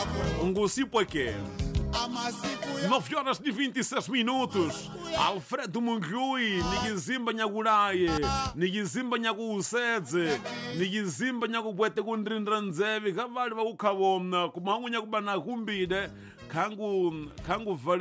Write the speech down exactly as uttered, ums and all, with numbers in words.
Ngucipoque. nove horas e vinte e seis minutos. Alfredo Mungui, Nigizimba Nyaguraye, Nigizimba Nyagusedze, Nigizimba Nyagubwete Gundrindranzevi, Kavari Ukawomna, Kumangu Nyakubana Kumbide, Kangu, Kangu